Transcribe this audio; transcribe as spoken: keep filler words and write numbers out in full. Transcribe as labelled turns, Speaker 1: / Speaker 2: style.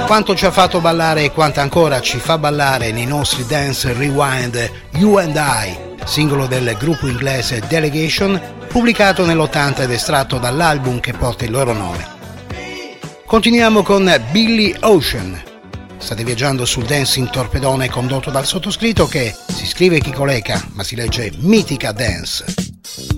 Speaker 1: Quanto ci ha fatto ballare e quanto ancora ci fa ballare nei nostri dance rewind You and I, singolo del gruppo inglese Delegation, pubblicato nell'ottanta ed estratto dall'album che porta il loro nome. Continuiamo con Billy Ocean. State viaggiando sul dance in torpedone condotto dal sottoscritto che si scrive Chicoleca ma si legge Mitica Dance.